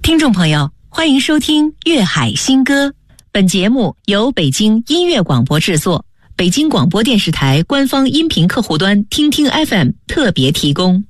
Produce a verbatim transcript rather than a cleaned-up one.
听众朋友，欢迎收听粤海新歌。本节目由北京音乐广播制作，北京广播电视台官方音频客户端听听 F M 特别提供。